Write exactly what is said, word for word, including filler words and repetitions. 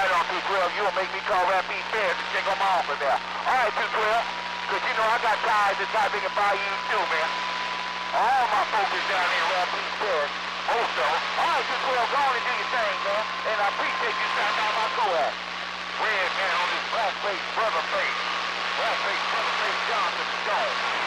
right on, two twelve. You'll make me call Rapid Bears and check on my offer there. All right, two twelve. Because you know I got ties in Tybee and Bayou too, man. All my folks is down here in Rapid Bears. Also, all right, two twelve, go on and do your thing, man. And I appreciate you shouting out my co-act. Red man on this black face, brother face. Black face, brother face, Johnson Stone.